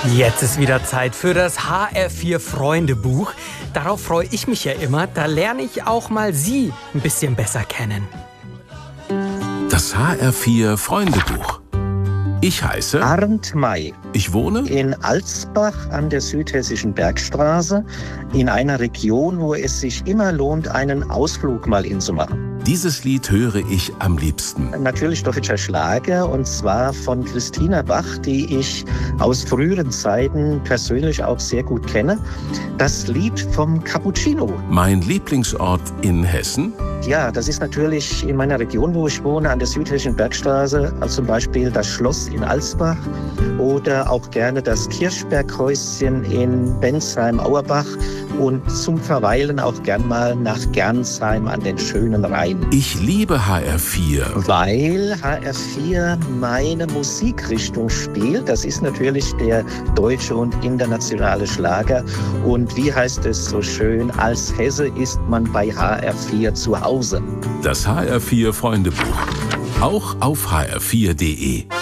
Jetzt ist wieder Zeit für das HR4 Freundebuch. Darauf freue ich mich ja immer. Da lerne ich auch mal Sie ein bisschen besser kennen. Das HR4 Freundebuch. Ich heiße Arndt May. Ich wohne In Alsbach an der Südhessischen Bergstraße, in einer Region, wo es sich immer lohnt, einen Ausflug mal hinzumachen. Dieses Lied höre ich am liebsten. Natürlich deutscher Schlager, und zwar von Christina Bach, die ich aus früheren Zeiten persönlich auch sehr gut kenne. Das Lied vom Cappuccino. Mein Lieblingsort in Hessen? Ja, das ist natürlich in meiner Region, wo ich wohne, an der Südhessischen Bergstraße, also zum Beispiel das Schloss in Alsbach oder auch gerne das Kirchberghäuschen in Bensheim-Auerbach und zum Verweilen auch gern mal nach Gernsheim an den schönen Rhein. Ich liebe HR4. Weil HR4 meine Musikrichtung spielt. Das ist natürlich der deutsche und internationale Schlager. Und wie heißt es so schön, als Hesse ist man bei HR4 zu Hause. Das HR4 Freundebuch. Auch auf hr4.de.